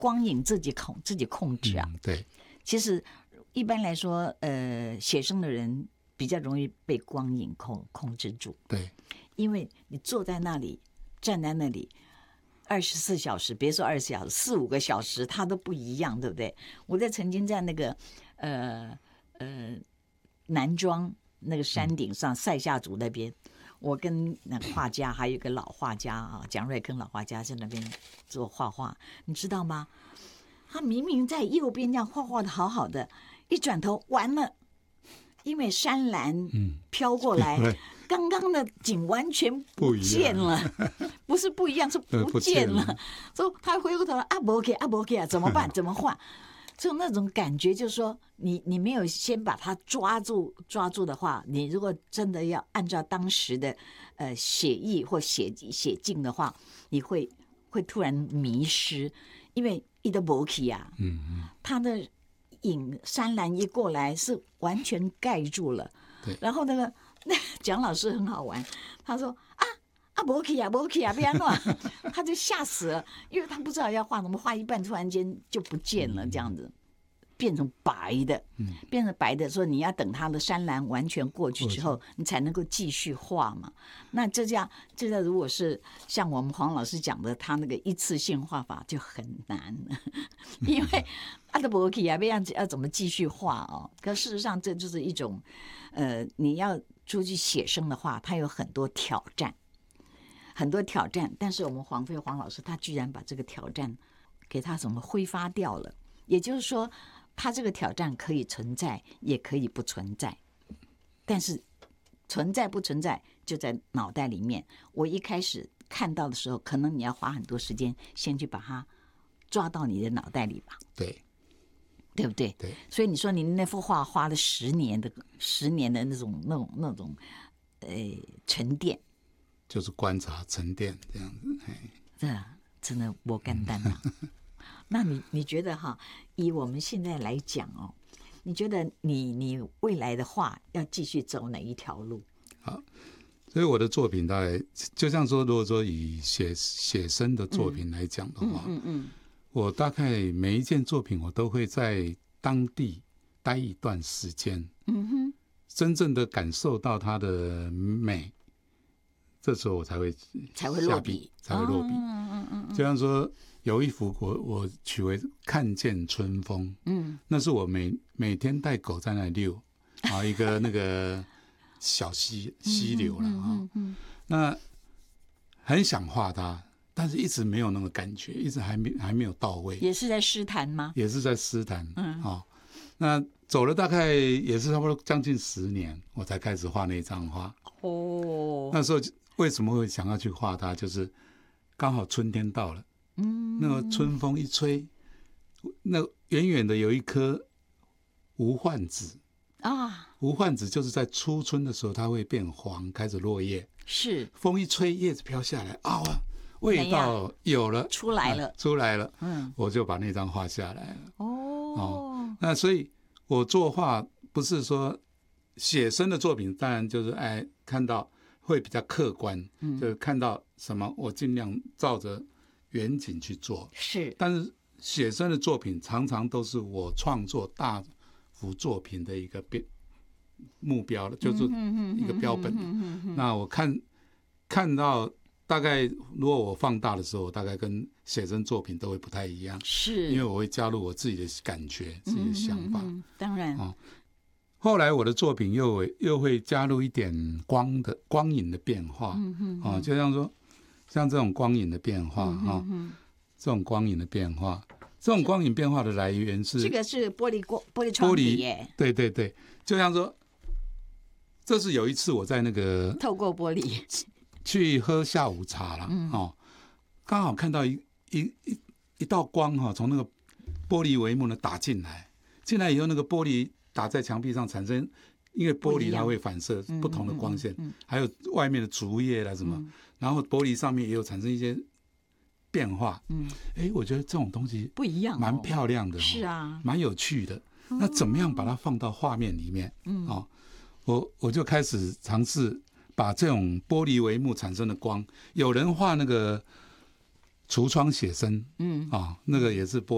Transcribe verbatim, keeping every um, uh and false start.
光影自己控自己控制啊。 嗯、对， 其实一般来说，呃，写生的人比较容易被光影控控制住。 对， 因为你坐在那里，站在那里。二十四小时，别说二十四小时，四五个小时，它都不一样，对不对？我在曾经在那个呃呃南庄那个山顶上塞夏族那边，我跟那画家还有一个老画家啊，蒋瑞坑老画家在那边做画画，你知道吗？他明明在右边这样画画的好好的，一转头完了，因为山岚飘过来。嗯刚刚的景完全不见了，不, 不是不一样，是不见了。所以他回过头来啊，不 OK 啊，不 OK 啊，怎么办？怎么换？就那种感觉，就是说你你没有先把它抓住抓住的话，你如果真的要按照当时的呃写意或写写境的话，你会会突然迷失，因为一的不 OK 啊，嗯嗯，他的影山岚一过来是完全盖住了，然后那个。那蒋老师很好玩，他说啊啊不 OK 啊不 OK 啊，不要乱，他就吓死了，因为他不知道要画什么，画一半突然间就不见了，这样子变成白的，变成白的，说你要等他的山岚完全过去之后，你才能够继续画嘛。那这样，这样如果是像我们黄老师讲的，他那个一次性画法就很难了，因为啊都不 OK 啊，不然要怎么继续画哦？可事实上，这就是一种，呃，你要。出去写生的话，他有很多挑战，很多挑战。但是我们黄飞黄老师，他居然把这个挑战给他怎么挥发掉了？也就是说，他这个挑战可以存在，也可以不存在。但是存在不存在，就在脑袋里面。我一开始看到的时候，可能你要花很多时间，先去把它抓到你的脑袋里吧。 对。 对不对？ 对， 所以你说你那幅画花了十年的十年的那种那种那种呃沉淀， 就是观察沉淀这样子。 这真的不简单啊！那你你觉得哈，以我们现在来讲哦，你觉得你你未来的画要继续走哪一条路？ 好，所以我的作品大概就像说，如果说以写写生的作品来讲的话，嗯嗯。嗯嗯我大概每一件作品，我都會在當地待一段時間，嗯哼，真正的感受到它的美，這時候我才會才會落筆， 才會落筆。 嗯嗯嗯嗯。 就像說有一幅我我取為看見春風，嗯，那是我每每天帶狗在那裡遛啊，一個那個小溪溪流了啊，嗯嗯，那很想畫它。但是一直没有那个感觉，一直还没还没有到位。 也是在詩壇嗎？ 也是在詩壇，嗯，哦，那走了大概也是差不多將近十年，我才開始畫那張畫。哦，那時候為什麼會想要去畫它？就是剛好春天到了，嗯，那個春風一吹，那遠遠的有一顆無患子啊，無患子就是在初春的時候，它會變黃，開始落葉。是，風一吹，葉子飄下來啊。味道有了， 出来了， 啊、出来了，嗯，我就把那張畫下來了。哦，哦，那所以我作畫不是說寫生的作品，當然就是哎看到會比較客觀，嗯，就是看到什麼我盡量照着遠景去做。是，但是寫生的作品常常都是我創作大幅作品的一個目標了，就是一個標本。那我看看到。大概如果我放大的时候，大概跟写真作品都会不太一样，是因为我会加入我自己的感觉、自己的想法。嗯嗯、 当然、 哦，后来我的作品又又会加入一点光的光影的变化，嗯嗯哦，就像说像这种光影的变化哈、嗯哦，这种光影的变化，这种光影变化的来源是这个是玻璃玻玻璃窗底耶， 对对对，就像说，这是有一次我在那个透过玻璃。 去喝下午茶了，嗯、哦，刚好看到一一一一道光哈、哦，从那个玻璃帷幕呢打进来，进来以后那个玻璃打在墙壁上产生，因为玻璃它会反射不同的光线，嗯嗯嗯、还有外面的竹叶啦什么，嗯、然后玻璃上面也有产生一些变化，嗯，哎，我觉得这种东西不一样， 蛮漂亮的、哦， 是啊， 蛮有趣的。那怎么样把它放到画面里面？嗯，哦，我我就开始尝试。把这种玻璃帷幕产生的光，有人画那个橱窗写生，嗯啊、哦，那个也是玻。